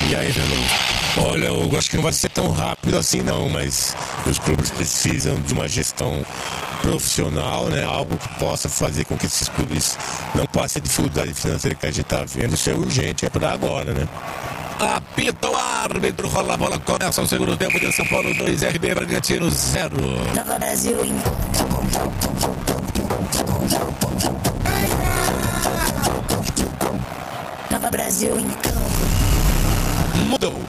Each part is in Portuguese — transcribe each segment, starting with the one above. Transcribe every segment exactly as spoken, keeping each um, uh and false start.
E aí, Veloso? Olha, eu acho que não vai ser tão rápido assim não, mas os clubes precisam de uma gestão profissional, né? Algo que possa fazer com que esses clubes não passem a dificuldade financeira que a gente está vendo. Isso é urgente, é para agora, né? Apita o árbitro, rola a bola, começa o segundo tempo de São Paulo dois, R B Bragantino zero. Nova Brasil em Nova Brasil em campo. Mudou.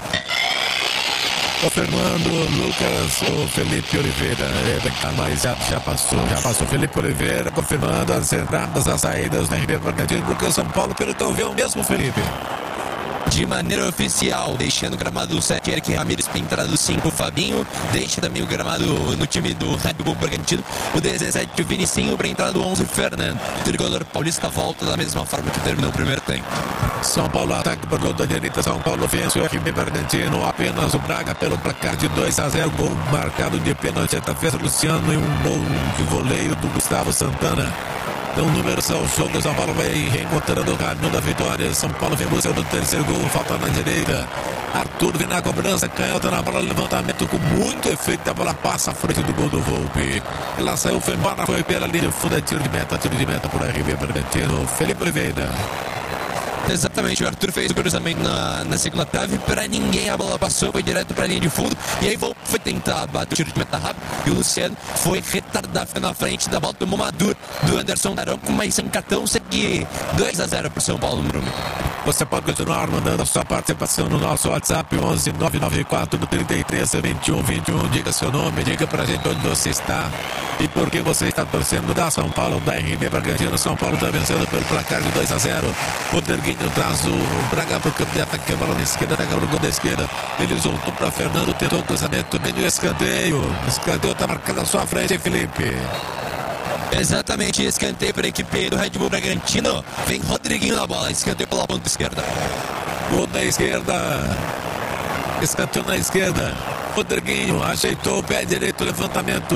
Confirmando Lucas, o Felipe Oliveira. É, tá, mas já, já passou, já passou. Felipe Oliveira confirmando as entradas, as saídas da R B Bragantino, porque o São Paulo, pelo que eu vi, é o mesmo, Felipe. De maneira oficial, deixando o gramado sete, Eric Ramírez, para entrada do cinco, Fabinho. Deixa também o gramado no time do Red Bull Bragantino, o dezessete, o Vinicinho, para entrada do onze, Fernando. O tricolor paulista volta da mesma forma que terminou o primeiro tempo. São Paulo ataque por gol da direita, São Paulo vence o R B Bragantino, apenas o Braga pelo placar de dois a zero, gol marcado de pênalti, fez Luciano e um gol de voleio do Gustavo Santana. Então, o número são o jogo, São Paulo vai reencontrando o caminho da vitória. São Paulo vem buscando o terceiro gol, falta na direita. Arthur vem na cobrança, canhota na bola, levantamento com muito efeito. A bola passa à frente do gol do Volpe. Ela saiu, foi embora, foi pela linha de fundo, é tiro de meta, tiro de meta por R B Bragantino. Felipe Oliveira. Exatamente, o Arthur fez o cruzamento na, na segunda trave, pra ninguém, a bola passou, foi direto pra linha de fundo, e aí Volpe foi tentar bater o tiro de meta rápido, e o Luciano foi retardar, foi na frente da bola, tomou uma dura do Anderson Daronco, mas sem cartão, segue dois a zero pro São Paulo, Bruno. Você pode continuar mandando a sua participação no nosso WhatsApp onze nove nove quatro, trinta e três, vinte e um, vinte e um. Diga seu nome, diga pra gente onde você está e por que você está torcendo da São Paulo, da R B Bragantino. São Paulo está vencendo pelo placar de dois a zero. O Derguinho traz o Braga pro campo de ataque, a bola na esquerda, pega o gol da esquerda. Ele voltou pra Fernando, tentou o cruzamento, meio escanteio. Escanteio tá marcado na sua frente, hein, Felipe? Exatamente, escanteio para a equipe do Red Bull Bragantino. Vem Rodriguinho na bola, escanteio pela ponta esquerda. Gol da esquerda. Escanteio na esquerda. Rodriguinho ajeitou o pé direito, levantamento.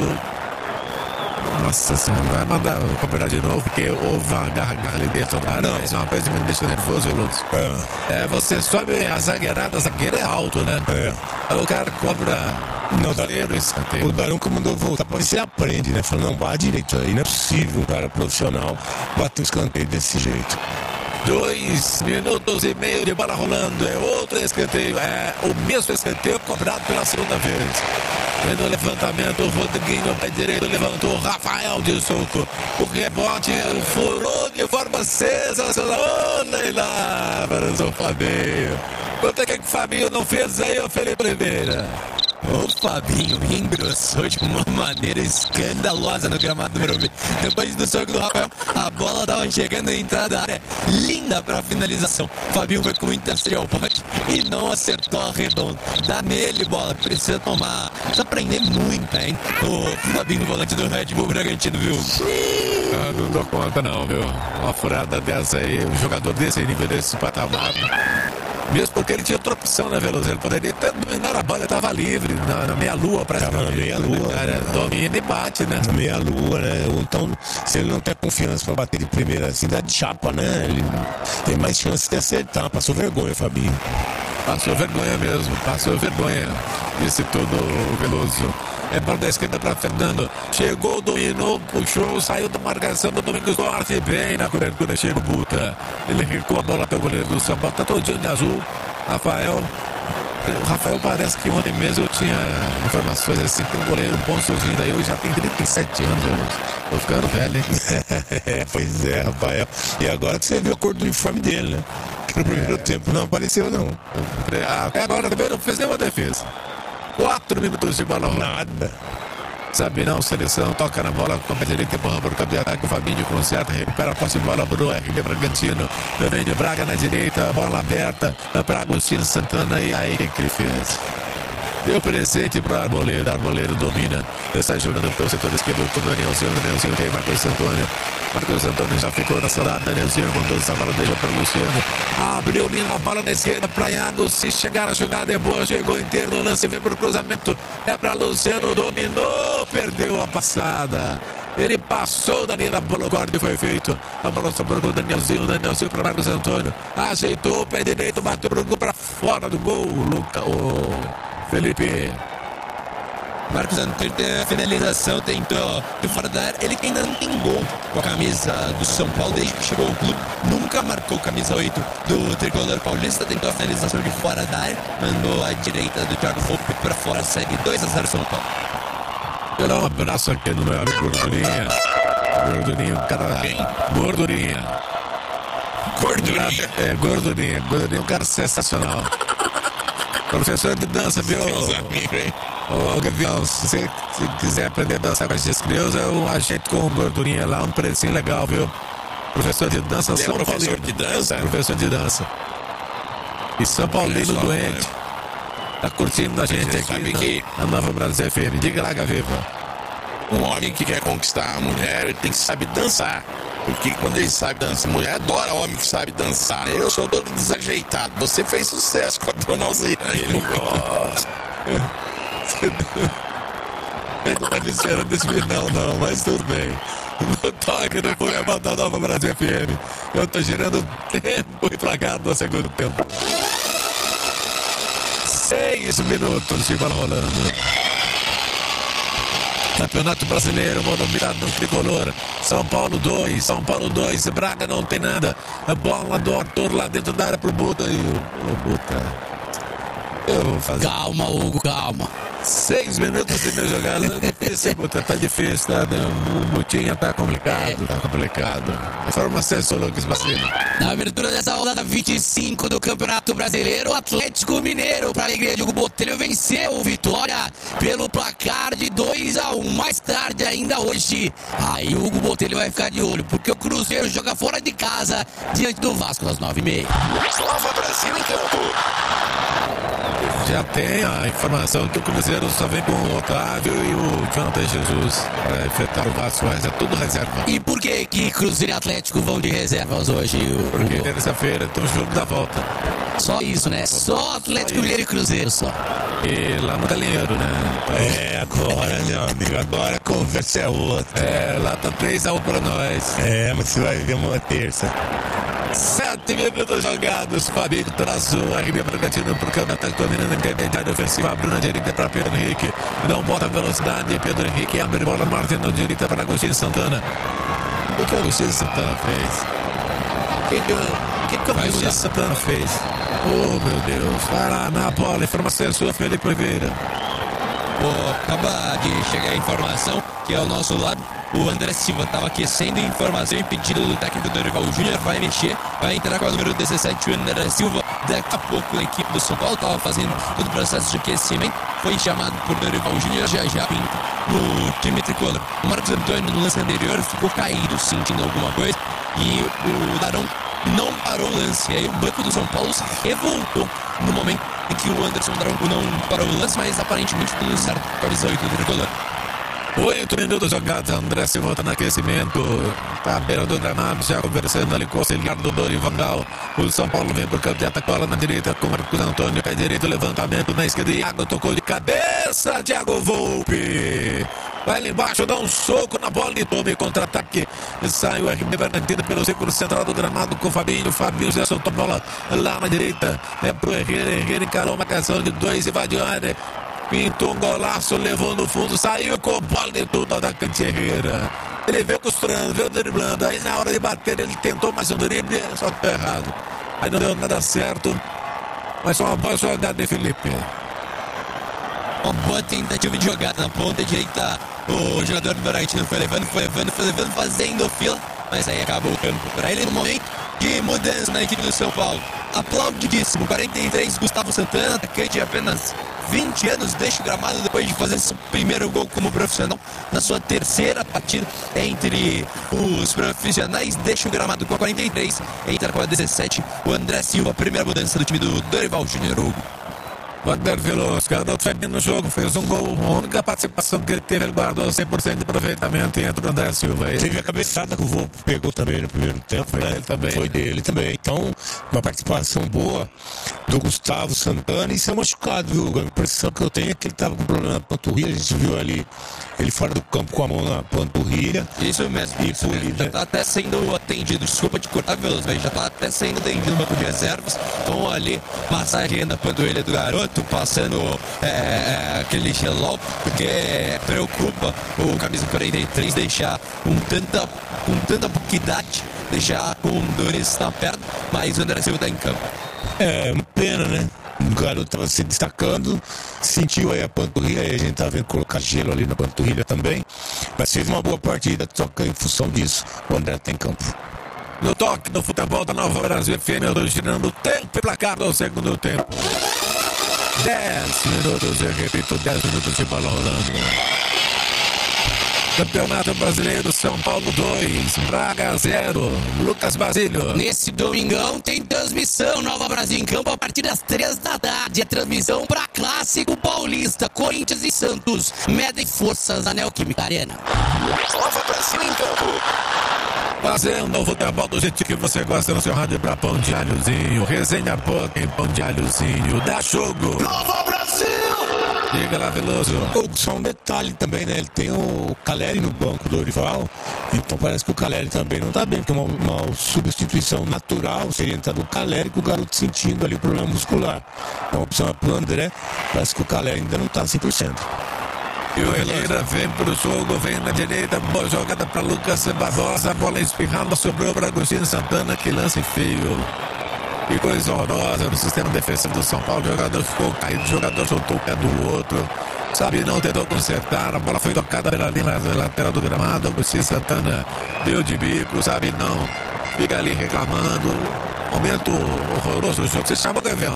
Nossa senhora, vai mandar cooperar de novo, porque houve uma garra ali dentro. Ah, não, isso é uma coisa que me deixa nervoso, Lúcio. É. é, você sobe a zagueirada, a zagueira é alto, né? É. Aí o cara cobra. Não, zagueiro, escanteio. O Daronco mandou voltar pra ver se ele aprende, né? Falou, não, bate direito aí, não é possível um cara profissional bater um escanteio desse jeito. Dois minutos e meio de bola rolando, é outro escanteio, é o mesmo escanteio cobrado pela segunda vez. Vendo o levantamento, o Rodriguinho, pé direito, levantou, Rafael de soco. O rebote furou de forma sensacional. Olha lá, para o Fabinho. Quanto é que o Fabinho não fez aí, o Felipe Oliveira? O Fabinho engrossou de uma maneira escandalosa no gramado do Morumbi. Depois do soco do Rafael, a bola estava chegando na entrada da área, linda para finalização. O Fabinho foi com muita frio ao pote e não acertou a redonda. Dá nele, bola, precisa tomar, precisa aprender muito, hein? O Fabinho, volante do Red Bull Bragantino, viu? Ah, não dou conta não, viu? Uma furada dessa aí, um jogador desse nível, desse patamar. Mesmo porque ele tinha outra opção, né, Veloso? Ele poderia até dominar a bola, ele estava livre, na, na meia-lua, praticamente. Tava na meia-lua. Né? Domina e bate, né? Na meia-lua, né? Então, se ele não tem confiança para bater de primeira assim, dá de chapa, né? Ele tem mais chance de acertar. Passou vergonha, Fabinho. Passou vergonha mesmo, passou vergonha. Disse tudo o Veloso. É bola da esquerda para Fernando. Chegou, dominou, puxou, saiu da marcação do Domingos Duarte. Bem na cobertura, chega o Buta. Ele recuou a bola até o goleiro do São Paulo. Tá todo dia de azul. Rafael. O Rafael parece que ontem mesmo eu tinha informações assim, tem um goleiro bom surgindo aí. Eu já tenho trinta e sete anos, eu tô ficando velho, hein? É, pois é, Rafael. E agora que você viu a cor do uniforme dele, né? Que no primeiro é. tempo não apareceu, não. Até agora também não fez nenhuma defesa. Quatro minutos de bola. Nada. Sabe não, seleção toca na bola com a direita, empurra para o campo de ataque. O Fabinho conserta, recupera a posse de bola para o R B Bragantino. Vem de Braga na direita, bola aberta para Agostinho Santana. E aí, o que ele fez? Deu presente para o Arboleda. Arboleda domina. Está jogando pelo setor esquerdo com o Danielzinho. Danielzinho tem Marcos Antônio. Marcos Antônio já ficou na salada. Danielzinho mandou essa bola, deixa para o Luciano. Abriu linha, a bola na esquerda para Iago. Se chegar a jogada é boa, chegou inteiro no lance, vem para o cruzamento. É para Luciano, dominou, perdeu a passada. Ele passou da linha da bola, o corte foi feito. A bola sobrou com o Danielzinho. Danielzinho para Marcos Antônio. Ajeitou o pé direito, bateu para fora do gol, Luca, o Felipe. Marcos Antônio tem a finalização, tentou de fora da área. Ele que ainda não tem gol com a camisa do São Paulo desde que chegou ao clube. Nunca marcou camisa oito do tricolor paulista. Tentou a finalização de fora da área. Mandou a direita do Thiago Volpe para fora. Segue dois a zero São Paulo. Eu dou um abraço aqui no meu amigo Gordurinha. Gordurinha, cara. Gordurinha. Gordurinha. É, Gordurinha. Gordurinha é um cara sensacional. Professor de dança, viu? Ô, Gavião, se você se quiser aprender a dançar com as crianças, eu ajeito com Gordurinha lá, um precinho legal, viu? Professor de dança, São Paulino. Professor de dança? Professor de dança. E São Paulino doente. Tá curtindo a gente aqui na, que... na Nova Brasil F M. Diga lá, Gaviva. Um homem que quer conquistar a mulher, ele tem que saber dançar. Porque quando ele sabe dançar, a mulher adora homem que sabe dançar. Eu sou todo desajeitado. Você fez sucesso com a Dona Alzira. Ele gosta. Eu não tô dizendo desse final, não, mas tudo bem. No toque do programa da Nova Brasil F M. Eu tô girando tempo e plagado no segundo tempo. Seis minutos de bola rolando. Campeonato Brasileiro, monomirado no tricolor. São Paulo dois, São Paulo dois, Braga não tem nada. A bola do Arthur lá dentro da área pro Buta. E o, o Buta. Eu vou fazer. Calma, Hugo, calma. Seis minutos de minha jogada. Difícil, Buta, tá difícil, tá? O Butinha tá complicado, tá complicado. Informação só Lucas Bacino. Na abertura dessa rodada vinte e cinco do Campeonato Brasileiro, o Atlético Mineiro, para a alegria de Hugo Botelho, venceu o Vitória pelo placar de dois a um. Mais tarde, ainda hoje, aí o Hugo Botelho vai ficar de olho, porque o Cruzeiro joga fora de casa diante do Vasco às nove e meia. Nova Brasil em campo. Já tem a informação que o Cruzeiro só vem com o Otávio e o Jonathan Jesus para enfrentar o Vasco, mas é tudo reserva. E por que que Cruzeiro e Atlético vão de reservas hoje? O... Porque terça-feira tem o jogo da volta. Só isso, né? Só Atlético Mineiro e Cruzeiro, só. E lá no Galinheiro, né? Então, é, agora, meu amigo, agora a conversa é outra. É, lá tá três a um pra nós. É, mas você vai ver uma terça. Sete minutos jogados. Fabinho traz o R B Bragantino pro campo. Tá dominando a intermediária ofensiva. Abriu na direita para Pedro Henrique. Não bota velocidade. Pedro Henrique abre bola. Martin na direita para Agostinho Santana. O que o Agostinho Santana fez? O que, que, que, que o Agostinho Santana fez? Oh, meu Deus. Vai lá na bola. Informação é sua, Felipe Oliveira. Oh, acaba de chegar a informação que ao nosso lado o André Silva estava aquecendo informação em pedido do técnico Dorival Júnior. Vai mexer, vai entrar com o número dezessete, o André Silva. Daqui a pouco a equipe do São Paulo estava fazendo todo o processo de aquecimento. Foi chamado por Dorival Júnior, já já no time tricolor. O Marcos Antônio no lance anterior ficou caído, sentindo alguma coisa. E o Darão não parou o lance. E aí o banco do São Paulo se revoltou no momento em que o Anderson Daronco não parou o lance, mas aparentemente tudo certo com a camisa oito do tricolor. Oito minutos jogados, André se volta no aquecimento, tá à beira do gramado, já conversando ali com o auxiliar do Dorival. O São Paulo vem por canto, cola na direita com Marcos Antônio, pé direito, levantamento na esquerda, Iago tocou de cabeça, Thiago Volpe. Vai lá embaixo, dá um soco na bola e tome contra-ataque. Sai o R B Bragantino pelo círculo central do gramado com o Fabinho. O Fabinho já soltou a bola lá na direita. É pro Herrera. Herrera encarou uma marcação de dois, invadiu a área. Pintou um golaço, levou no fundo, saiu com a bola de tudo da Cante Herrera. Ele veio costurando, veio driblando. Aí na hora de bater, ele tentou mais um drible, só que tá errado. Aí não deu nada certo. Mas só uma boa jogada de Felipe. Uma boa tentativa de jogada na ponta direita. O jogador do Bragantino foi levando, foi levando, foi levando, fazendo fila. Mas aí acabou o campo para ele no momento de mudança na equipe do São Paulo. Aplaudidíssimo, quarenta e três, Gustavo Santana, atacante de apenas vinte anos, deixa o gramado depois de fazer seu primeiro gol como profissional na sua terceira partida entre os profissionais. Deixa o gramado com a quarenta e três, entra com a dezessete, o André Silva, primeira mudança do time do Dorival Júnior. Wagner Veloso, garoto foi bem no jogo, fez um gol. A única participação que ele teve, ele guardou cem por cento de aproveitamento e entra o André Silva. Ele... Teve a cabeçada que o Vô pegou também no primeiro tempo, Foi né? dele também. Foi dele também. Então, uma participação boa do Gustavo Santana. E isso é machucado, viu? A impressão que eu tenho é que ele tava com problema na panturrilha. A gente viu ali ele fora do campo com a mão na panturrilha. Isso mesmo, E isso mesmo. polido, Já tá até sendo atendido, desculpa de cortar Veloso, mas já tá até sendo atendido no banco de reservas. Então ali, massagem na panturrilha do garoto, passando é, é, aquele gelol, porque preocupa o camisa quarenta e três deixar com tanta, com tanta pouca idade, deixar com dores na perna, mas o André Silva tá em campo. É, uma pena, né? O garoto tava se destacando, sentiu aí a panturrilha, aí a gente tá vendo colocar gelo ali na panturrilha também. Mas fez uma boa partida, só que em função disso, o André tem campo. No toque do futebol da Nova Brasil F M, eu tô girando o tempo e placar do segundo tempo. dez minutos, eu repito, dez minutos de bola rolando. Campeonato Brasileiro, São Paulo dois, Braga zero, Lucas Basílio. Nesse domingão tem transmissão Nova Brasil em campo a partir das três da tarde. É transmissão para Clássico Paulista, Corinthians e Santos. Medem forças na Neoquímica Arena. Nova Brasil em campo. Fazendo o futebol do jeito que você gosta no seu rádio pra Pão de Alhozinho. Resenha pouca em Pão de Alhozinho. Dá jogo. Nova Brasil! Diga lá, Veloso. Oh, só um detalhe também, né? Ele tem o Caleri no banco do Dorival, então parece que o Caleri também não tá bem, porque uma, uma substituição natural seria entrar do Caleri com o garoto sentindo ali o problema muscular. Então a opção é pro André, parece que o Caleri ainda não tá cem por cento. E o Herrera vem pro jogo, vem na direita, boa jogada pra Lucas Barbosa, a bola espirrando, sobrou para Agostinho Santana, que lance feio. Que coisa horrorosa no sistema defensivo do São Paulo, o jogador ficou caído, o jogador soltou o pé do outro, sabe, não tentou consertar, a bola foi tocada pela linha lateral do gramado, Agostinho Santana deu de bico, sabe, não, fica ali reclamando, momento horroroso do jogo, você chama o Gavião.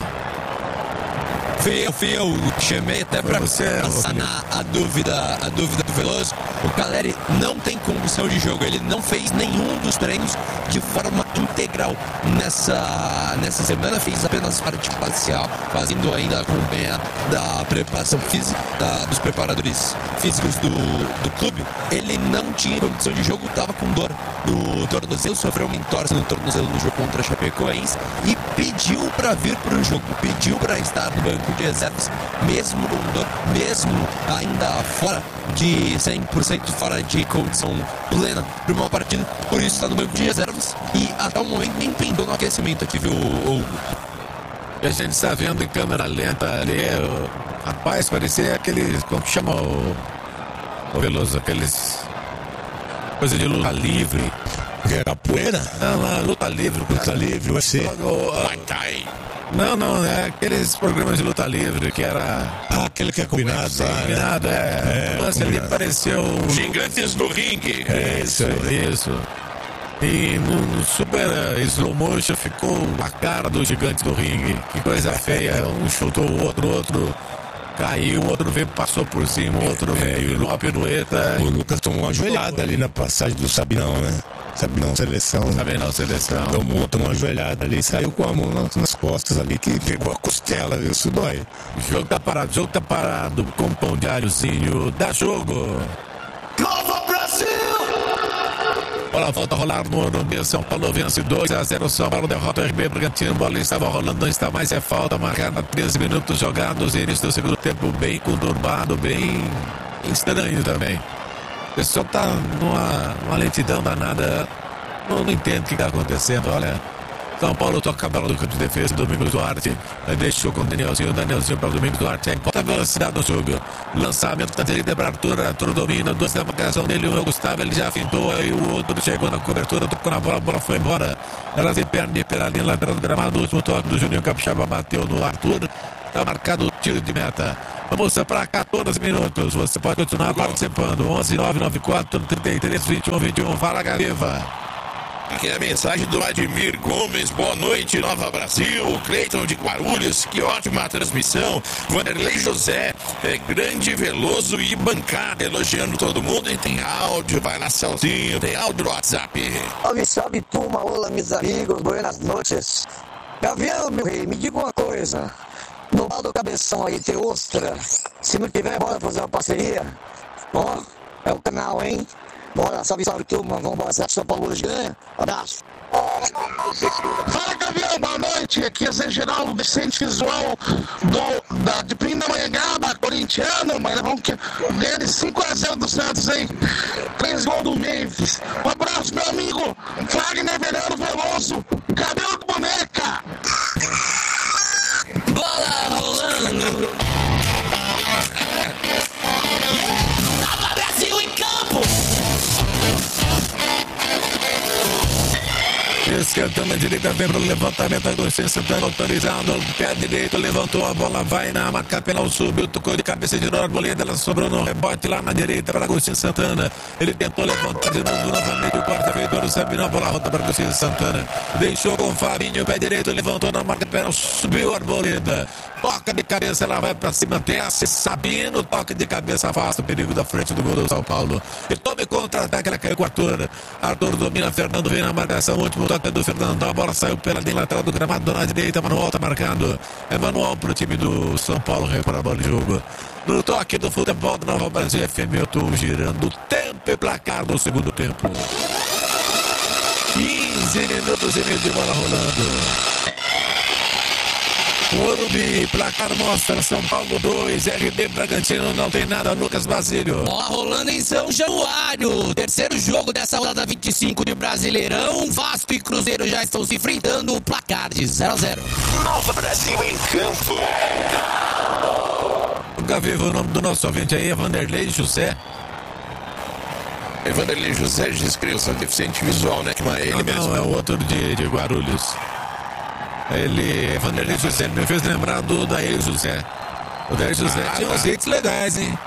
Feio, feio, chamei até pra você, sanar a dúvida, a dúvida do Veloso. O Caleri não tem condição de jogo, ele não fez nenhum dos treinos de forma integral nessa, nessa semana, fez apenas parte parcial, fazendo ainda acompanhar da preparação física, da, dos preparadores físicos do, do clube. Ele não tinha condição de jogo, estava com dor no tornozelo, sofreu uma entorse no tornozelo no jogo contra a Chapecoense e pediu para vir para o jogo, pediu para estar no banco de reservas, mesmo com dor, mesmo ainda fora de cem por cento fora de condição plena para uma partida, por isso está no banco de reservas e até o momento nem pintou no aquecimento aqui, viu, Hugo? E a gente está vendo em câmera lenta ali, o rapaz, parecia aqueles, como que chama o, o Veloso, aqueles coisa de luta livre. Capoeira? Não, não, luta livre. Luta livre, vai ser. Muay Thai. Não, não, é aqueles programas de luta livre que era. Ah, aquele que é combinado, tá, né? Combinado, é. É, Nossa, ali combinado. pareceu. Gigantes do ringue. É isso aí. Isso. E no super uh, slow motion ficou a cara dos gigantes do ringue. Que coisa feia. Um chutou o outro, o outro caiu, o outro veio, passou por cima, o outro veio numa pirueta. O Lucas tomou uma joelhada ali na passagem do Sabinão, né? Sabinão seleção. Sabe não, seleção. Tomou, tomou uma joelhada ali e saiu com a mão nas, nas costas ali, que pegou a costela, viu? Isso dói. O jogo tá parado, o jogo tá parado com Pão de Alhozinho. Dá jogo. Nova Brasil! Bola volta a rolar no Morumbi. São Paulo vence dois a zero. São Paulo derrota o R B Bragantino. Bola estava rolando, não está mais. É falta marcada. treze minutos jogados. Início do segundo tempo bem conturbado, bem estranho também. O pessoal tá numa, numa lentidão danada. Não, não entendo o que está acontecendo. Olha, São Paulo toca a bola do campo de defesa. Domingos Duarte deixou com o Danielzinho. Danielzinho para o Domingos Duarte. Bota a velocidade do jogo. Lançamento da direita para Arthur. Arthur domina. Dois da marcação dele. O Gustavo ele já fintou. Aí o outro chegou na cobertura. Tocou na bola. A bola foi embora. Ela se perde pela linha lateral do gramado. O último toque do Juninho Capixaba bateu no Arthur. Está marcado o tiro de meta. Vamos para quatorze minutos. Você pode continuar participando. onze nove nove quatro trinta e três vinte e um vinte e um. Fala, Gariva. Aqui é a mensagem do Admir Gomes. Boa noite, Nova Brasil. Cleiton de Guarulhos, que ótima transmissão. Vanderlei José, é grande, Veloso e bancada, elogiando todo mundo. E tem áudio, vai lá, Celzinho, tem áudio no WhatsApp. Salve, salve, turma. Olá, meus amigos. Buenas noches. Gavião, meu rei, me diga uma coisa. No no lado do cabeção aí tem ostra. Se não tiver, bora fazer uma parceria. Ó, é o canal, hein? Bora, salve, salve, turma. Vamos embora, São Paulo hoje ganha. Abraço. Fala, Gabriel, boa noite. Aqui é Zé Geraldo, Vicente Visual do, da, de Pindamonhangaba, corintiano, mas vamos ganhar de cinco a zero do Santos, hein? Três gols do Memphis. Um abraço, meu amigo Wagner Verano Veloso, cabelo de boneca. Bola rolando. Nova Brasil em campo. Esquentando a direita, vem pro levantamento, Agostinho Santana autorizado, pé direito, levantou a bola, vai na marca penal, subiu, tocou de cabeça, girou a arboleda, ela sobrou no rebote lá na direita para Agostinho Santana. Ele tentou levantar de novo, novamente o quarto feito, o Sabino, a bola volta para Agostinho Santana. Deixou com o Fabinho, pé direito, levantou na marca penal, subiu a arboleda. Toca de cabeça, ela vai pra cima, desce, Sabino, toque de cabeça, afasta o perigo da frente do gol do São Paulo. E tome contra-ataque, ela caiu com o Arthur. Arthur domina, Fernando vem na marcação, último toque do Fernando, a bola saiu pela linha lateral do gramado, na direita, Manuel tá marcando. É Manuel pro time do São Paulo, recupera a bola de jogo. No toque do futebol do Nova Brasil F M, eu tô girando tempo e placar do segundo tempo. quinze minutos e meio de bola rolando. Morumbi, placar mostra São Paulo dois, R B Bragantino não tem nada, Lucas Basílio. Bola rolando em São Januário. Terceiro jogo dessa rodada vinte e cinco de Brasileirão. Vasco e Cruzeiro já estão se enfrentando. O placar de zero a zero. Nova Brasil em campo. Gaviva, o nome do nosso ouvinte aí é Vanderlei José. É Vanderlei José, diz que eu sou deficiente visual, né? Que não é ele não, mesmo. Não, é o outro de, de Guarulhos. Ele, Vanderlei José, me fez lembrar do Daí José. O Daí José ah, tinha uns hits legais, hein?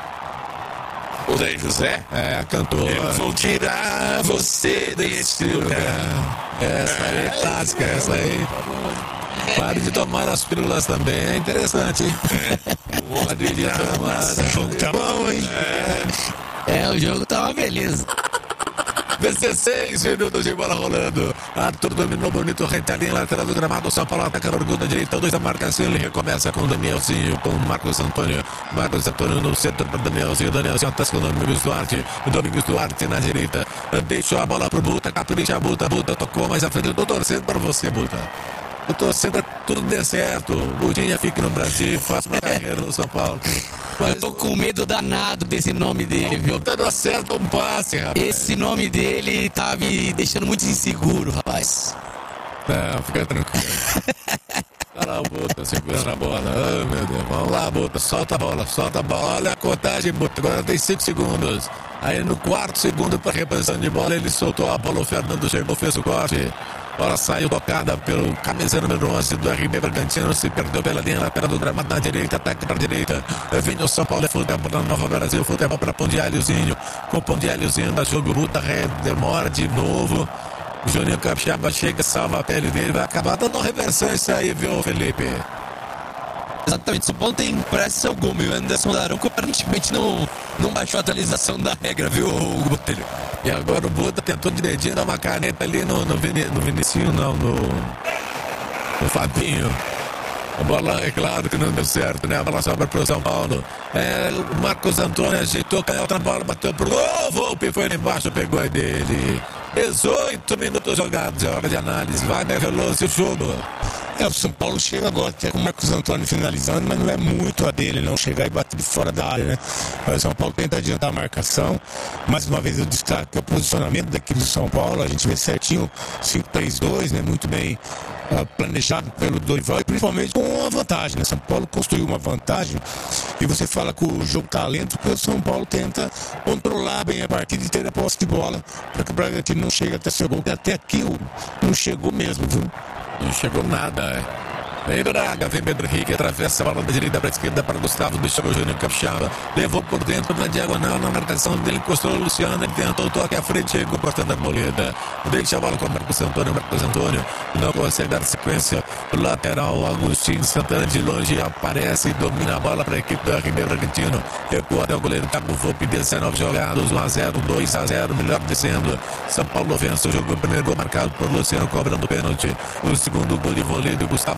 O Daí José? É, cantor. Eu vou tirar você desse lugar. Essa aí é clássica, essa aí. Pare de tomar as pílulas também, é interessante, hein? Pode tomar, tá bom, hein? É, o jogo tá uma beleza. dezesseis minutos de bola rolando. Arthur dominou bonito, rente a linha lateral do gramado. São Paulo ataca no orgulho da direita. Dois da marcação. Ele recomeça com o Danielzinho, com o Marcos Antônio. Marcos Antônio no centro para o Danielzinho. Danielzinho atrás com o Domingos Duarte. O Domingos Duarte na direita. Deixou a bola pro Buta. Capricha a Buta. Buta tocou mais à frente. Eu tô torcendo para você, Buta. Eu tô sempre tudo dê certo. O Budinha fique no Brasil, faça uma carreira no São Paulo. Mas eu tô com medo danado desse nome dele, viu? Tá dando certo um passe, rapaz. Esse nome dele tá me deixando muito inseguro, rapaz. Não, fica tranquilo. Olha lá o Buta segurando a bola. Oh, meu Deus. Vamos lá, Buta. Solta a bola, solta a bola. Olha a contagem, Buta. Agora tem cinco segundos. Aí no quarto segundo para reposição de bola, ele soltou a bola. O Fernando chegou, fez o corte. Bola saiu tocada pelo camisa número onze do R B Bragantino. Se perdeu pela linha lateral do gramado na direita. Ataque para a direita. Vem o São Paulo. É futebol na Nova Brasil. Futebol para Pondialhozinho. Com Pondialhozinho da jogo. Buta demora de novo. O Juninho Capixaba chega, salva a pele dele. Vai acabar dando reversão isso aí, viu, Felipe? Exatamente, São Paulo tem pressa alguma. O Anderson Daronco aparentemente não, não baixou a atualização da regra, viu, Botelho? E agora o Buta tentou de dedinho dar uma caneta ali no, no, Vini, no Vinicinho, não, no, no Fabinho. A bola, é claro que não deu certo, né? A bola sobra pro São Paulo. É, o Marcos Antônio ajeitou, caiu outra bola, bateu pro gol. Volpe foi lá embaixo, pegou a dele. dezoito minutos jogados, é hora de análise. Vai, né, Veloso, o jogo. É, o São Paulo chega agora até com o Marcos Antônio finalizando, mas não é muito a dele, não chegar e bater de fora da área, né? Mas o São Paulo tenta adiantar a marcação. Mais uma vez eu destaco o posicionamento daqui do São Paulo. A gente vê certinho cinco três dois, né? Muito bem uh, planejado pelo Dorival e principalmente com uma vantagem, né? São Paulo construiu uma vantagem e você fala que o jogo tá lento porque o São Paulo tenta controlar bem a partida e ter a posse de bola para que o Bragantino não chegue até seu gol, que até aqui não chegou mesmo, viu? Não chegou nada, é. Vem Braga, vem Pedro Henrique, atravessa a bola da direita para a esquerda para Gustavo, deixou o Júnior Capixaba, levou por dentro na diagonal, na marcação dele, encostou o Luciano, ele tentou o toque à frente, chegou cortando a moleda, deixa a bola com o Marcos Antônio, Marcos Antônio não consegue dar sequência, o lateral Agostinho Santana de longe aparece e domina a bola para a equipe do R B Bragantino, recua até o goleiro Cabo Volpe, dezenove jogados, um a zero, dois a zero, melhor descendo, São Paulo vence o jogo, o primeiro gol marcado por Luciano cobrando pênalti, o segundo gol de voleio de Gustavo Santana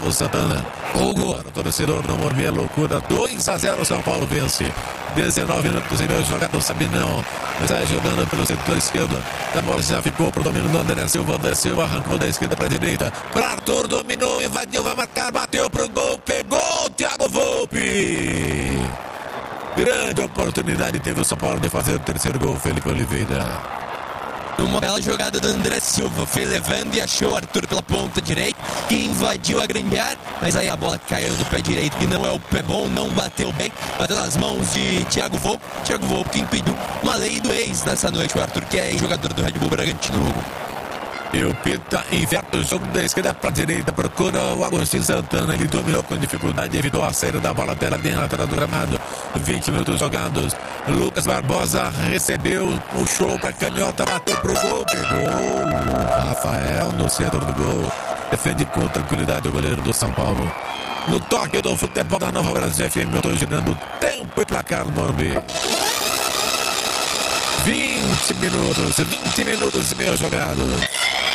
Santana. O gol. O torcedor não morria loucura. dois a zero São Paulo vence. dezenove minutos e meio jogado. Sabinão está jogando pelo setor esquerdo. A bola já ficou pro domínio do André Silva. André Silva arrancou da esquerda para a direita. Para Arthur, dominou, invadiu, vai marcar, bateu pro gol, pegou o Thiago Volpi. Grande oportunidade teve o São Paulo de fazer o terceiro gol, Felipe Oliveira. Uma bela jogada do André Silva, foi levando e achou o Arthur pela ponta direita, que invadiu a grande área, mas aí a bola caiu no pé direito, que não é o pé bom, não bateu bem, bateu nas mãos de Thiago Volpi, Thiago Volpi que impediu uma lei do ex nessa noite, o Arthur que é jogador do Red Bull Bragantino. E o Pita inverte o jogo da esquerda para a direita, procura o Agostinho Santana, ele dominou com dificuldade, evitou a saída da bola pela dentro do gramado. vinte minutos jogados. Lucas Barbosa recebeu o show para canhota, bateu pro gol, pegou. Rafael no centro do gol, defende com tranquilidade o goleiro do São Paulo. No toque do futebol da Nova Brasil F M, eu estou girando tempo e placar no Morumbi. vinte minutos, vinte minutos e meio jogados.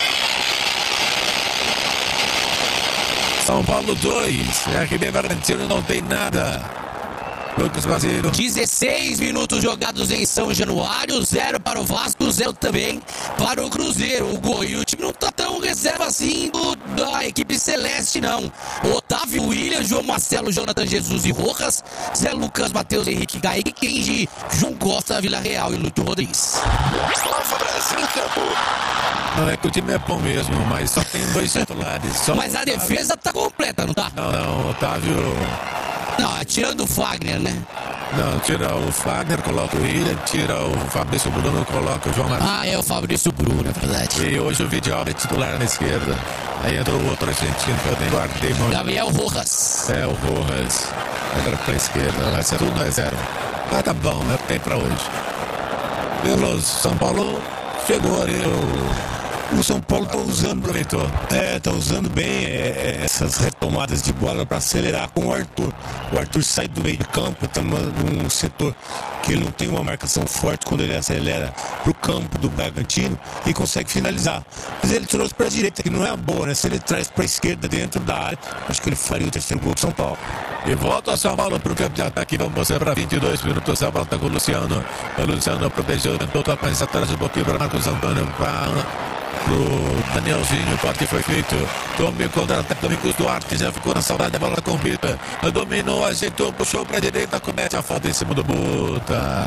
São Paulo dois, R B Bragantino não tem nada. Lucas Brasileiro. dezesseis minutos jogados em São Januário, zero para o Vasco, zero também para o Cruzeiro. O gol e o time não tá tão reserva assim do, da equipe celeste, não. Otávio William, João Marcelo, Jonathan Jesus e Rojas, Zé Lucas, Matheus Henrique, Kaique, Kenji, João Costa, Vila Real e Lúcio Rodrigues. Nova Brasil em campo. Não é que o time é bom mesmo, mas só tem dois titulares. Só mas a defesa tá completa, não tá? Não, não, Otávio... Não, tirando o Fagner, né? Não, tira o Fagner, coloca o William, tira o Fabrício Bruno, coloca o João Marcelo. Ah, é o Fabrício Bruno, é verdade. E hoje o Vidial é titular na esquerda. Aí entrou o outro argentino que eu nem guardei. Gabriel Rojas. É, o Rojas. Entra pra esquerda, vai ser tudo dois a zero. Mas tá bom, é o que tem pra hoje. Pelo São Paulo, chegou ali o... O São Paulo tá usando, aproveitou. É, tá usando bem é, essas retomadas de bola para acelerar com o Arthur. O Arthur sai do meio de campo, tá num setor que ele não tem uma marcação forte quando ele acelera pro campo do Bragantino e consegue finalizar. Mas ele trouxe pra direita, que não é a boa, né? Se ele traz pra esquerda dentro da área, acho que ele faria o terceiro gol do São Paulo. E volta o São Paulo pro campo de ataque. Vamos mostrar para vinte e dois minutos. O São Paulo tá com o Luciano. O Luciano protegeu, tentou tocar mais atrás um pouquinho para Marcos Antônio. Para pro Danielzinho, o corte foi feito. Tomou contra-ataque, Domingos Duarte já ficou na saudade, a bola com o Pita. Dominou, ajeitou, puxou pra direita, comete a falta em cima do Buta.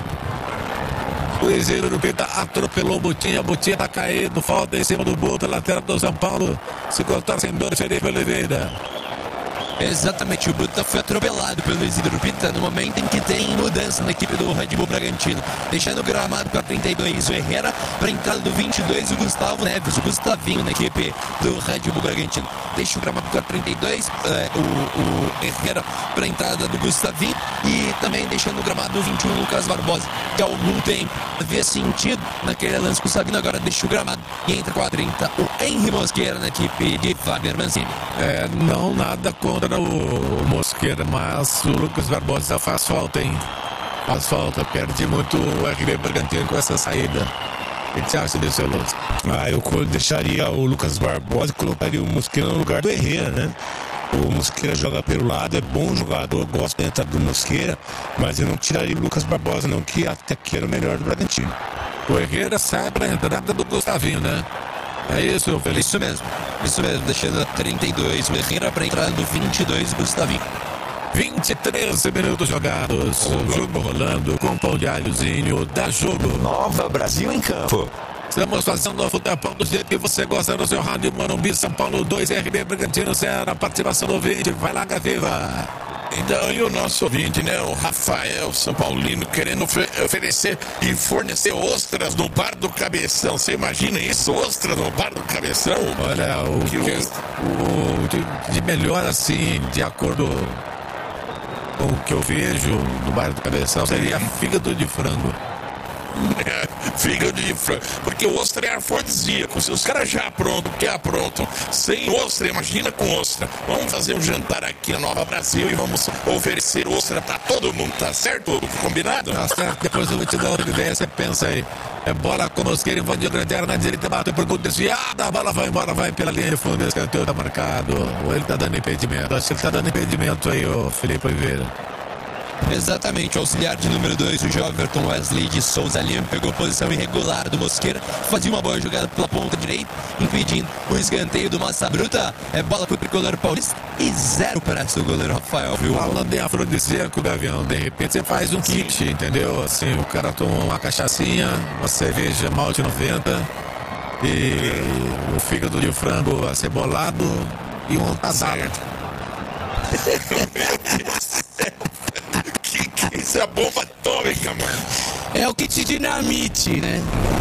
O Cruzeiro do Pita atropelou o Butinha, Butinha tá caindo, falta em cima do Buta, lateral do São Paulo. Se cortar sem dor, Felipe Oliveira. Exatamente, o Buta foi atropelado pelo Isidro Pita no momento em que tem mudança na equipe do Red Bull Bragantino, deixando o gramado para trinta e dois o Herrera, para a entrada do vinte e dois o Gustavo Neves, o Gustavinho na equipe do Red Bull Bragantino. Deixa o gramado para trinta e dois é, o, o Herrera para a entrada do Gustavinho e também deixando o gramado do vinte e um Lucas Barbosa, que há algum tempo havia sentido naquele lance com o Sabino, agora deixa o gramado e entra com a trinta o Henry Mosqueira na equipe de Wagner Mancini. É, não nada contra o Mosqueira, mas o Lucas Barbosa faz falta, hein? Faz falta, perde muito o R B Bragantino com essa saída. O que você acha disso, Lúcio? Ah, eu deixaria o Lucas Barbosa e colocaria o Mosqueira no lugar do Herrera, né? O Mosqueira joga pelo lado, é bom jogador, gosto da entrada do Mosqueira, mas eu não tiraria o Lucas Barbosa não, que até aqui era o melhor do Bragantino. O Herrera sai pra entrada do Gustavinho, né? É isso, Felipe? Isso mesmo, isso mesmo, deixando a trinta e dois, o Herrera para entrar no vinte e dois, Gustavinho. vinte e três minutos jogados, o jogo rolando com pão de alhozinho, dá jogo. Nova Brasil em campo. Estamos fazendo o futebol do jeito que você gosta no seu rádio Morumbi, São Paulo dois, R B Bragantino zero, a participação do ouvinte, vai lá, Gaviva. Então, e o nosso ouvinte, né, o Rafael São Paulino, querendo ofe- oferecer e fornecer ostras no Bar do Cabeção. Você imagina isso, ostras no Bar do Cabeção? Olha, o que, Que o, o de, de melhor assim, de acordo com o que eu vejo no Bar do Cabeção, seria fígado de frango. Fígado de frango. Porque o ostra é afrodisíaco. Se os caras já aprontam, que aprontam, sem ostra, imagina com ostra. Vamos fazer um jantar aqui na Nova Brasil e vamos oferecer ostra pra todo mundo, tá certo? Combinado? Tá certo, depois eu vou te dar outra ideia, você pensa aí. É bola com mosqueira, invadiu grande área na direita, bateu por conta desviada, a bola vai embora, vai pela linha de fundo, esse canteiro tá marcado. Ou ele tá dando impedimento? Acho que ele tá dando impedimento aí, ô Felipe Oliveira. Exatamente, o auxiliar de número dois, o Joverton Wesley de Souza Lima, pegou posição irregular do Mosqueira, fazia uma boa jogada pela ponta direita, impedindo o escanteio do Massa Bruta. É bola pro tricolor paulista e zero para o goleiro Rafael, viu? Falando em afrodisíaco, Gavião, de repente você faz um kit, entendeu? Assim, o cara toma uma cachaçinha, uma cerveja malte noventa e o fígado de frango acebolado e um tasado. que, que isso é bomba atômica, mano. É o kit dinamite, né?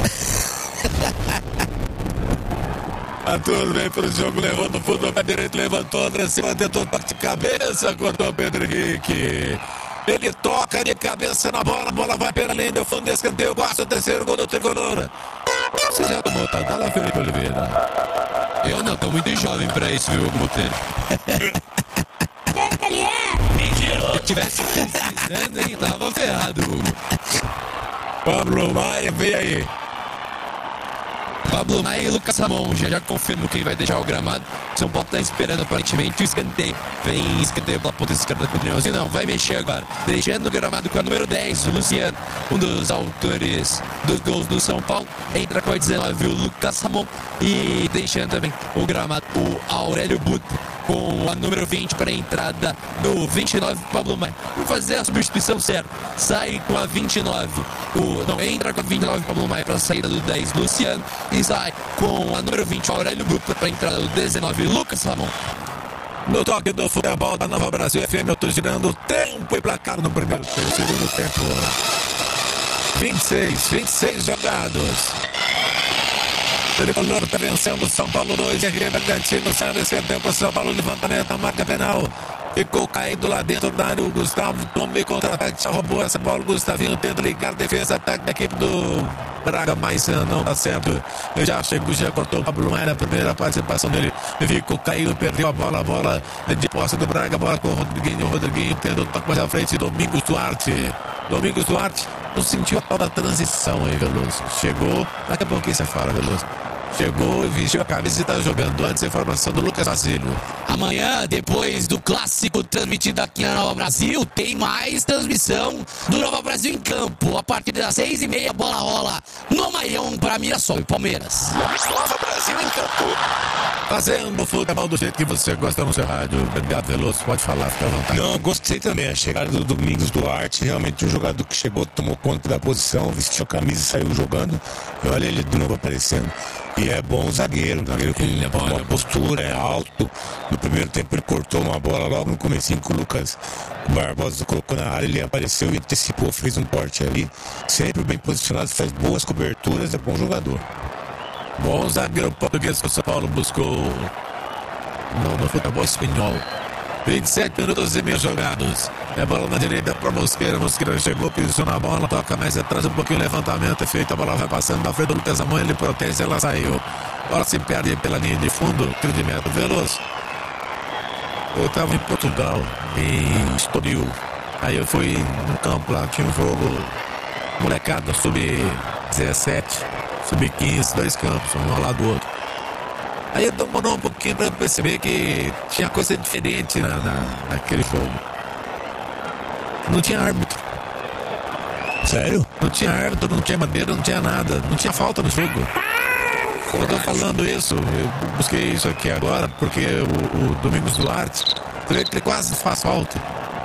A turma vem pro jogo, levou no fundo pra direita, levantou, André cima, tentou toque de cabeça, cortou o Pedro Henrique. Ele toca de cabeça na bola, a bola vai pela linha, deu fundo, escanteio, gosta, o terceiro gol do tricolor. Você já tomou tadala, Felipe Oliveira? Eu não, tô muito jovem pra isso, viu, Monteiro? Se tivesse precisando, hein, tava ferrado. Pablo Maia, vem aí. Pablo Maia e Lucas Ramon, já já confirmo quem vai deixar o gramado. São Paulo tá esperando aparentemente o escanteio. Vem escanteio pela ponta esquerda do Neus. E não, vai mexer agora. Deixando o gramado com a número dez, o Luciano, um dos autores dos gols do São Paulo. Entra com a dezenove, o Lucas Ramon. E deixando também o gramado, o Aurélio Buta, com a número vinte para a entrada do vinte e nove, Pablo Maia. Vou fazer a substituição certa. Sai com a vinte e nove. O, não, entra com a vinte e nove, Pablo Maia, para a saída do dez, Luciano. E sai com a número vinte, Aurélio Buta, para a entrada do dezenove, Lucas Ramon. No toque do futebol da Nova Brasil F M, eu tô girando o tempo e placar no primeiro tempo, segundo tempo. vinte e seis, vinte e seis jogados. O tricolor tá vencendo São Paulo dois, R B Bragantino, sai nesse tempo, São Paulo levantamento, a marca penal. Ficou caído lá dentro da área, o Gustavo tomou contra-ataque, já roubou essa bola, o Gustavinho tenta ligar, defesa, ataque da equipe do Braga, mas não dá certo. Eu já chego, já cortou o Pablo Maia na primeira participação dele, ficou caído, perdeu a bola, a bola de posse do Braga, bola com o Rodriguinho, o Rodriguinho tendo o toque mais à frente, Domingos Duarte. Domingos Duarte não sentiu a tal da transição aí, Veloso. Chegou, daqui a pouquinho você fala, Veloso. Chegou, vestiu a camisa e tá jogando. Antes da informação do Lucas Basílio. Amanhã, depois do clássico transmitido aqui na Nova Brasil, tem mais transmissão do Nova Brasil em campo. A partir das seis e meia, bola rola no Maião para Mirassol e Palmeiras. Nova Brasil em campo. Fazendo futebol do jeito que você gosta no seu rádio. Obrigado, Veloso. Pode falar, fica à vontade. Não, gostei também. A chegada do Domingos Duarte, realmente um jogador que chegou, tomou conta da posição, vestiu a camisa e saiu jogando. E olha ele de novo aparecendo. E é bom zagueiro, um zagueiro com ele é bom, uma é postura, é alto. No primeiro tempo ele cortou uma bola logo no comecinho que o Lucas Barbosa colocou na área, ele apareceu e antecipou, fez um corte ali. Sempre bem posicionado, faz boas coberturas, é bom jogador. Bom zagueiro português que o São Paulo buscou no, no futebol espanhol. vinte e sete minutos e meio jogados. É bola na direita para Mosqueira. Mosqueira chegou, posiciona a bola, toca mais atrás um pouquinho, levantamento é feito. A bola vai passando na frente do Lucas Amon, ele protege, ela saiu. Bola se perde pela linha de fundo, tiro de meta veloz. Eu estava em Portugal, em Estoril. Aí eu fui no campo lá, tinha um jogo molecada, sub dezessete, sub quinze, dois campos, um ao lado do outro. Aí demorou um pouquinho pra perceber que tinha coisa diferente na, na, naquele jogo. Não tinha árbitro. Sério? Não tinha árbitro, não tinha bandeira, não tinha nada. Não tinha falta no jogo. Eu tô falando isso, eu busquei isso aqui agora, porque o, o Domingos Duarte, ele quase faz falta.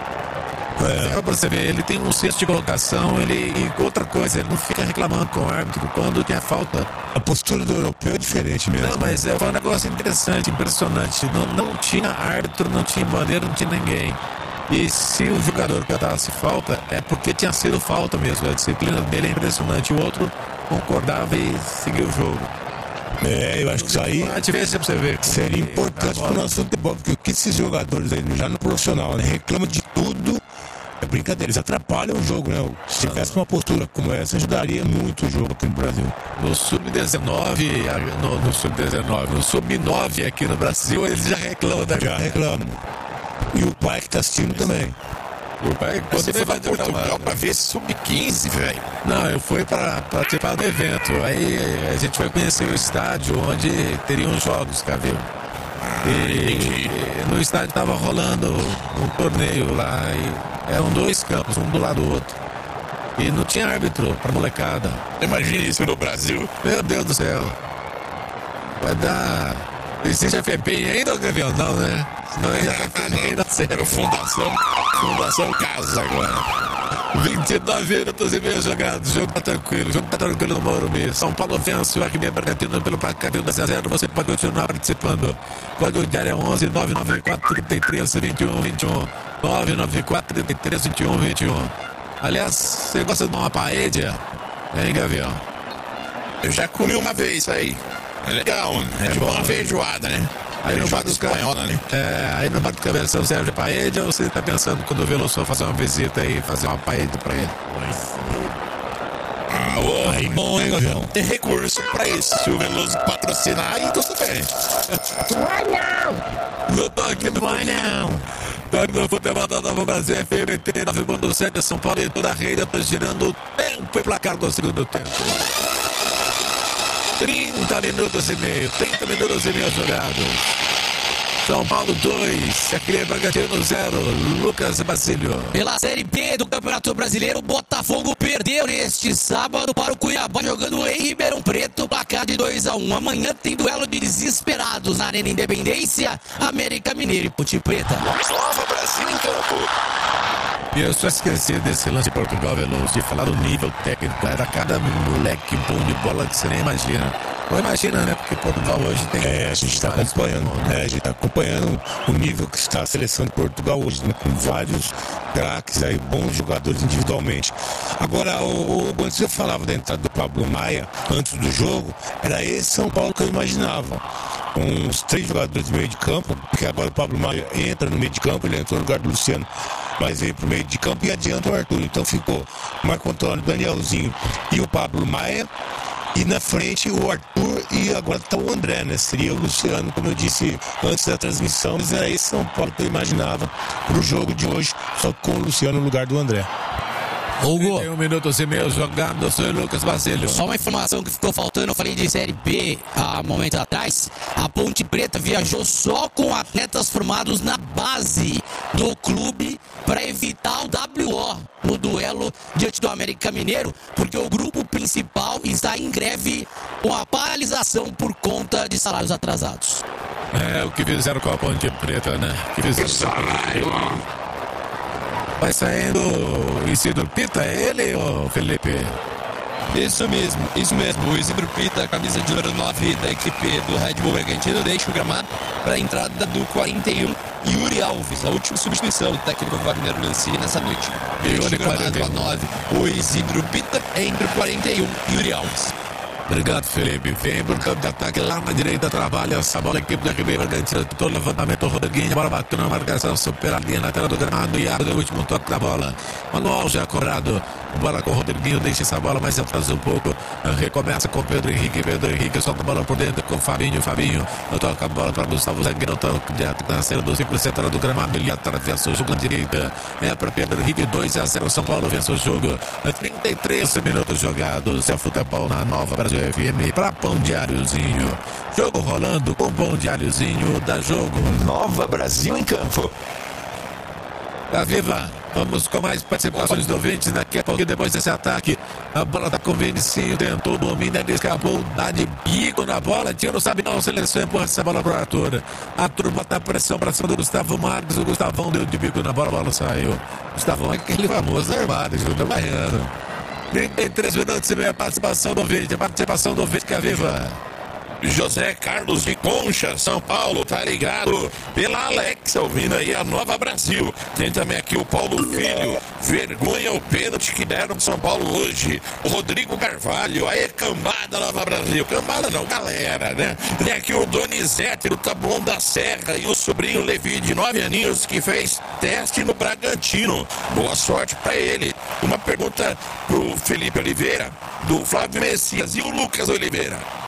É. Pra você ver, ele tem um senso de colocação, ele, e outra coisa, ele não fica reclamando com o árbitro quando tem a falta. A postura do europeu é diferente mesmo. Não, mas é, foi um negócio interessante, impressionante. Não, não tinha árbitro, não tinha bandeira, não tinha ninguém. E se o jogador cantasse falta, é porque tinha sido falta mesmo. A disciplina dele é impressionante. O outro concordava e seguiu o jogo. É, eu acho que isso aí pra você ver, seria importante para o nosso futebol, porque o que esses jogadores aí, já no profissional, né, reclamam de tudo É brincadeira, eles atrapalham o jogo, né? Se tivesse uma postura como essa, ajudaria muito o jogo aqui no Brasil. No sub dezenove, no, no sub dezenove, no sub nove aqui no Brasil, eles já reclamam da Já reclamam. E o pai que tá assistindo também. O pai, quando Você foi pra Portugal pra ver sub quinze, velho? Não, eu fui para participar do evento. Aí a gente foi conhecer o estádio onde teriam jogos, Cavil. E no estádio estava rolando um torneio lá e eram dois campos, um do lado do outro. E não tinha árbitro para molecada. Imagina isso no Brasil. Meu Deus do céu. Vai dar. Existe F P I ainda, Gavião? Não, né? Senão ele já tá ainda sério. Fundação, Fundação Casa agora. vinte e nove minutos e meio jogados. O jogo tá tranquilo. O jogo tá tranquilo no Morumbi. São Paulo vence o R B Bragantino pelo placar de dois a zero. Você pode continuar participando. Código de área onze nove nove quatro três três vinte e um vinte e um. nove nove quatro três três vinte e um vinte e um. Aliás, você gosta de uma paella? Hein, Gavião? Eu já comi uma vez aí. É legal, mano. É tipo uma feijoada, né? Aí no bar Feijoada espanhola, né? É, aí no bar do Cabeção serve paella ou você tá pensando quando o Veloso fazer uma visita aí, fazer uma paella pra ele? Ah, ô, Aí bom, hein, Gavião? tem recurso pra isso. Se o Veloso patrocinar, aí tu bem. Não tô aqui no vai não. Toque no futebol da Nova Brasil F M oitenta e nove ponto sete, São Paulo e toda a rede. Eu tô girando o tempo e placar do segundo tempo. trinta minutos e meio, trinta minutos e meio jogados. São Paulo dois, aquele Bragantino zero, Lucas Basílio. Pela Série B do Campeonato Brasileiro, Botafogo perdeu neste sábado para o Cuiabá, jogando em Ribeirão Preto, placar de dois a um. Amanhã tem duelo de desesperados na Arena Independência, América Mineiro e Ponte Preta. Nova Brasil em campo. E eu só esqueci desse lance de Portugal, Veloso, de falar do nível técnico. Era cada moleque bom de bola que você nem imagina. Não imagina, né? Porque Portugal hoje tem... É, a gente está acompanhando, né? A gente está acompanhando o nível que está a seleção de Portugal hoje, né? Com vários craques aí, bons jogadores individualmente. Agora, o, o, antes eu falava da entrada do Pablo Maia, antes do jogo, era esse São Paulo que eu imaginava. Com os três jogadores de meio de campo, porque agora o Pablo Maia entra no meio de campo, ele entrou no lugar do Luciano, mas veio pro meio de campo e adianta o Arthur. Então ficou Marco Antônio, Danielzinho e o Pablo Maia. E na frente o Arthur e agora está o André, né? Seria o Luciano, como eu disse antes da transmissão, mas era esse São Paulo que eu imaginava pro jogo de hoje, só com o Luciano no lugar do André. Hugo, Tem um minuto e meio jogando, sou Lucas Basílio. só uma informação que ficou faltando, eu falei de Série B há momentos atrás. A Ponte Preta viajou só com atletas formados na base do clube para evitar o W O no duelo diante do América Mineiro, porque o grupo principal está em greve com a paralisação por conta de salários atrasados. É, o que fizeram com a Ponte Preta, né? O que fizeram com a Ponte Preta. Vai saindo Isidro Pita, é ele, ô Felipe? Isso mesmo, isso mesmo. O Isidro Pita, camisa de número nove da equipe do Red Bull Bragantino, deixa o gramado para a entrada do quarenta e um, Yuri Alves, a última substituição do técnico Wagner Lanci nessa noite. Deixa o gramado a nove, o Isidro Pita, entre o quarenta e um, Yuri Alves. Obrigado, Felipe. Vem pro campo de ataque lá na direita, trabalha essa bola, a equipe da R B Bragantino, todo levantamento, Rodriguinho, bola bateu na marcação, supera a linha na tela do gramado e abre o último toque da bola. Manual já cobrado, bola com o Rodriguinho, deixa essa bola mais atrás um pouco, recomeça com o Pedro Henrique, Pedro Henrique solta a bola por dentro com o Fabinho, Fabinho, toca a bola para Gustavo Zagueiro, toca na cena do círculo central do gramado, ele atravessa o jogo na direita, é para Pedro Henrique, dois a zero, São Paulo vence o jogo, trinta e três minutos jogados, é futebol na Nova Brasil F M para Pão Diáriozinho. Jogo rolando com Pão Diáriozinho, dá jogo. Nova Brasil em campo. Tá viva. Vamos com mais participações do ouvintes daqui a pouco. Depois desse ataque, a bola tá com o Vinicinho, tentou dominar, ele escapou, dá de bico na bola, tira, não sabe não, seleção empurra essa bola pro Arthur. Arthur bota a pressão pra cima do Gustavo Marques, o Gustavão deu de bico na bola, a bola saiu. Gustavão é aquele famoso armado, junto baiano. trinta e três minutos e meia, participação do ouvinte, a participação do ouvinte que é viva. José Carlos de Concha, São Paulo, tá ligado? Pela Alexa, ouvindo aí a Nova Brasil. Tem também aqui o Paulo Filho, vergonha o pênalti que deram pro São Paulo hoje. O Rodrigo Carvalho, aí cambada Nova Brasil. Cambada não, galera, né? Tem aqui o Donizete do Taboão da Serra e o sobrinho Levi, de nove aninhos, que fez teste no Bragantino. Boa sorte pra ele. Uma pergunta pro Felipe Oliveira, do Flávio Messias e o Lucas Oliveira.